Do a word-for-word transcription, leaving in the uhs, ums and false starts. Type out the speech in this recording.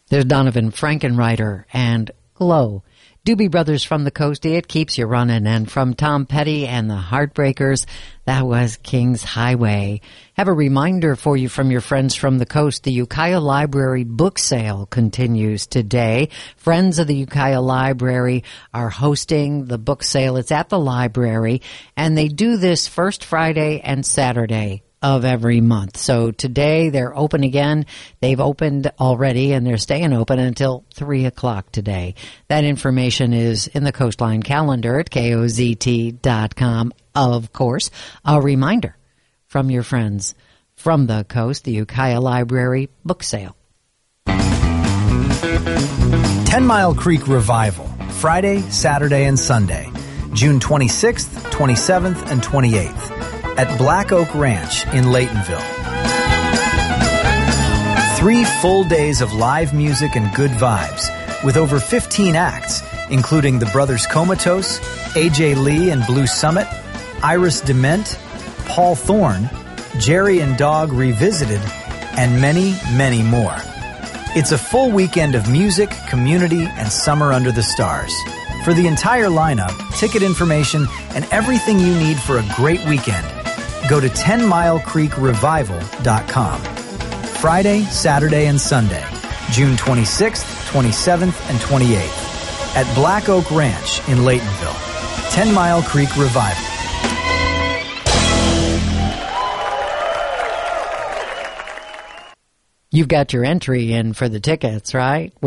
There's Donovan Frankenreiter and Glow. Doobie Brothers from the Coast, It Keeps You Running. And from Tom Petty and the Heartbreakers, that was King's Highway. Have a reminder for you from your friends from the coast. The Ukiah Library book sale continues today. Friends of the Ukiah Library are hosting the book sale. It's at the library, and they do this first Friday and Saturday of every month. So today they're open again. They've opened already and they're staying open until three o'clock today. That information is in the Coastline calendar at K O Z T dot com. Of course, a reminder from your friends from the coast, the Ukiah Library book sale. Ten Mile Creek Revival, Friday, Saturday, and Sunday, June twenty-sixth, twenty-seventh, and twenty-eighth. At Black Oak Ranch in Laytonville. Three full days of live music and good vibes with over fifteen acts, including the Brothers Comatose, A J Lee and Blue Summit, Iris Dement, Paul Thorne, Jerry and Dog Revisited, and many, many more. It's a full weekend of music, community, and summer under the stars. For the entire lineup, ticket information, and everything you need for a great weekend, go to ten mile creek revival dot com. Friday, Saturday, and Sunday, June twenty-sixth, twenty-seventh, and twenty-eighth at Black Oak Ranch in Laytonville. Ten Mile Creek Revival. You've got your entry in for the tickets, right?